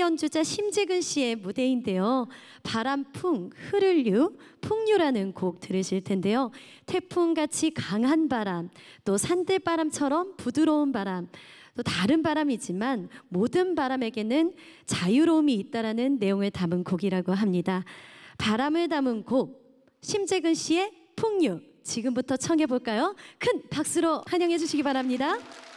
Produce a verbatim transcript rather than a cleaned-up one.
연주자 심재근 씨의 무대인데요. 바람풍, 흐를류, 풍류라는 곡 들으실 텐데요. 태풍같이 강한 바람, 또 산들바람처럼 부드러운 바람, 또 다른 바람이지만 모든 바람에게는 자유로움이 있다라는 내용을 담은 곡이라고 합니다. 바람을 담은 곡, 심재근 씨의 풍류, 지금부터 청해 볼까요? 큰 박수로 환영해 주시기 바랍니다.